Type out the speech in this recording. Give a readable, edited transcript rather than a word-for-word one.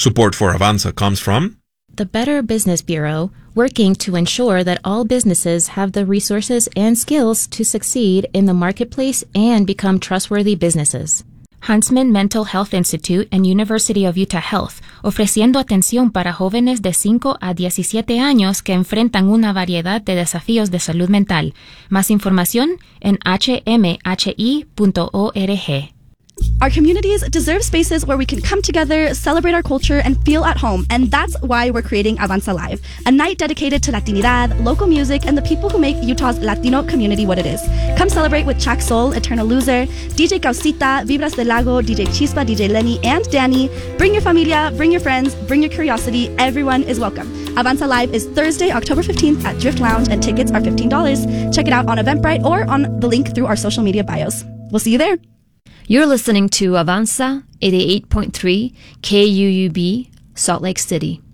Support for Avanza comes from the Better Business Bureau, working to ensure that all businesses have the resources and skills to succeed in the marketplace and become trustworthy businesses. Huntsman Mental Health Institute and University of Utah Health, ofreciendo atención para jóvenes de 5 a 17 años que enfrentan una variedad de desafíos de salud mental. Más información en hmhi.org. Our communities deserve spaces where we can come together, celebrate our culture, and feel at home. And that's why we're creating Avanza Live, a night dedicated to Latinidad, local music, and the people who make Utah's Latino community what it is. Come celebrate with Chak Soul, Eternal Loser, DJ Causita, Vibras del Lago, DJ Chispa, DJ Lenny, and Danny. Bring your familia, bring your friends, bring your curiosity. Everyone is welcome. Avanza Live is Thursday, October 15th at Drift Lounge, and tickets are $15. Check it out on Eventbrite or on the link through our social media bios. We'll see you there. You're listening to Avanza 88.3 KUUB, Salt Lake City.